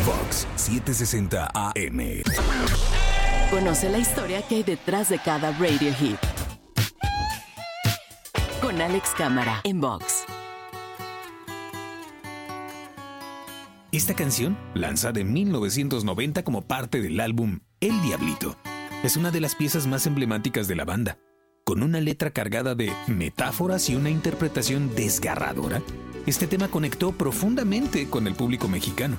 Vox 760 AM. Conoce la historia que hay detrás de cada radio hit. Con Alex Cámara en Vox. Esta canción, lanzada en 1990 como parte del álbum El Diablito, es una de las piezas más emblemáticas de la banda. Con una letra cargada de metáforas y una interpretación desgarradora, este tema conectó profundamente con el público mexicano.